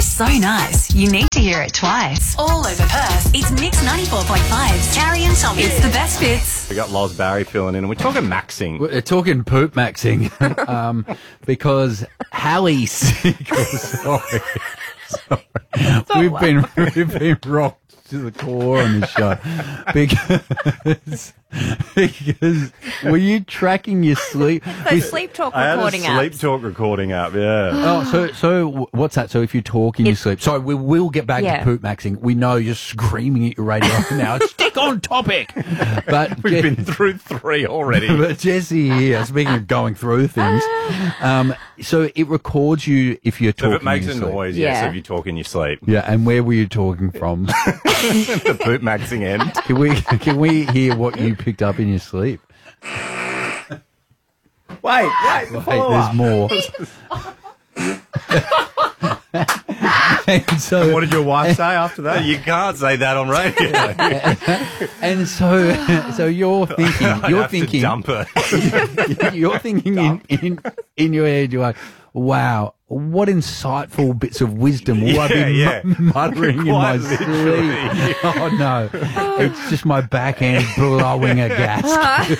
just so nice. You need to hear it twice. All over Perth, it's Mix 94.5's Carrie and Tommy. It's the best bits. We got Loz Barry filling in, and we're talking maxing. We're talking poop maxing because Hallie's sick. Sorry. We've been rocked to the core on this show because were you tracking your sleep? Those sleep talk recording apps. I had a sleep talk recording app, yeah. Oh, so what's that? So if you talk in your sleep, so we will get back to poop maxing. We know you're screaming at your radio now. Stick on topic. But We've been through 3 already. But Jesse here, speaking of going through things, so it records you if you're talking. If it makes in a your sleep. noise, yes, if you talk in your sleep. Yeah, and where were you talking from? The poop maxing end. Can we hear what you picked up in your sleep? Wait, there's more. And so, what did your wife say after that? You can't say that on radio. And so you're thinking, dump her. You're thinking in your head. You're like, wow, what insightful bits of wisdom will I be muttering in my sleep? Oh no, it's just my backhand blowing a gasket.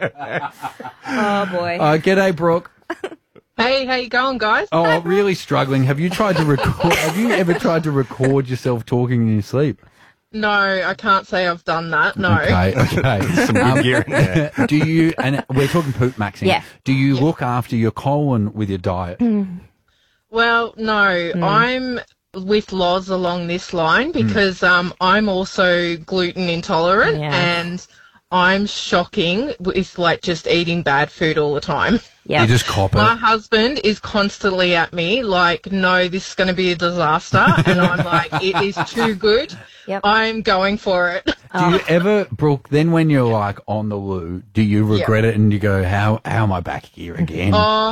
Oh boy. G'day, Brooke. Hey, how you going, guys? Oh, really struggling. Have you tried to record? Have you ever tried to record yourself talking in your sleep? No, I can't say I've done that. No. Okay. Some good gear in there. Do you? And we're talking poop maxing. Yeah. Do you look after your colon with your diet? Well, no. I'm with Loz along this line because I'm also gluten intolerant and I'm shocking with like just eating bad food all the time. Yeah. You just cop it. My husband is constantly at me like, no, this is going to be a disaster. And I'm like, it is too good. Yep. I'm going for it. Do you ever, Brooke, then when you're like on the loo, do you regret it and you go, how am I back here again? Oh,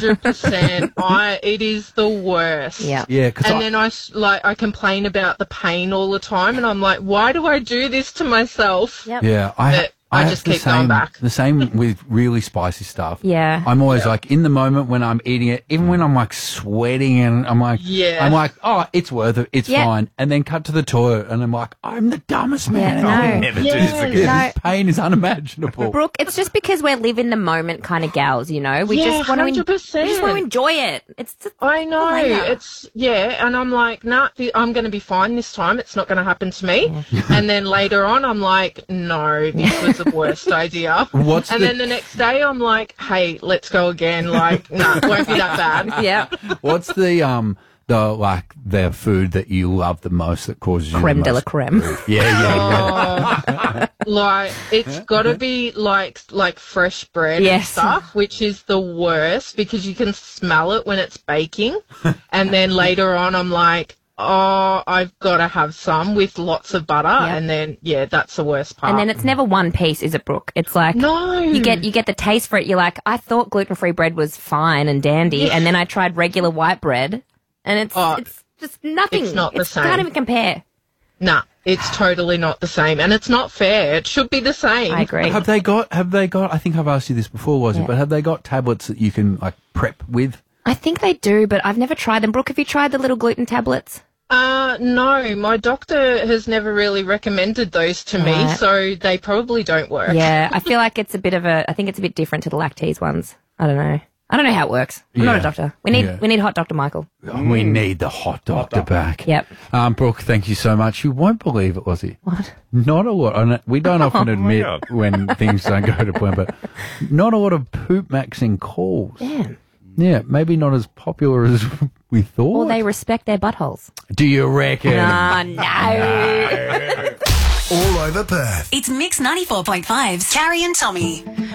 100%. It is the worst. Yeah. Yeah. And then I complain about the pain all the time, and I'm like, why do I do this to myself? Yep. Yeah. I have just the keep going back. The same with really spicy stuff. Yeah. I'm always like in the moment when I'm eating it, even when I'm like sweating and I'm like, oh, it's worth it. It's fine. And then cut to the toilet and I'm like, I'm the dumbest man. Yeah, I'll never do this again. This pain is unimaginable. Brooke, it's just because we're live in the moment kind of gals, you know. We just want to 100%. we just want to enjoy it. It's just, I know. And I'm like, nah, I'm going to be fine this time. It's not going to happen to me. And then later on, I'm like, no, this was the worst idea. Then the next day, I'm like, hey, let's go again. Like, nah, it won't be that bad. yeah. What's the food that you love the most that causes you Creme the de la most? creme. Yeah. Like, it's got to be like fresh bread and stuff, which is the worst because you can smell it when it's baking. And then later on, I'm like, oh, I've got to have some with lots of butter. Yep. And then, that's the worst part. And then it's never one piece, is it, Brooke? It's like, no. You get the taste for it. You're like, I thought gluten-free bread was fine and dandy. And then I tried regular white bread and it's just nothing. It's not the same. Can't even compare. Nah, it's totally not the same. And it's not fair. It should be the same. I agree. Have they got, I think I've asked you this before, but have they got tablets that you can like prep with? I think they do, but I've never tried them. Brooke, have you tried the little gluten tablets? No, my doctor has never really recommended those to me, so they probably don't work. Yeah, I feel like it's a bit different to the lactase ones. I don't know how it works. I'm not a doctor. We need hot Dr. Michael. We need the hot doctor back. Yep. Brooke, thank you so much. You won't believe it, Lozzie. What? Not a lot. We don't often admit when things don't go to plan, but not a lot of poop maxing calls. Damn. Yeah, maybe not as popular as we thought. Or they respect their buttholes. Do you reckon? No. All over Perth. It's Mix 94.5's Carrie and Tommy.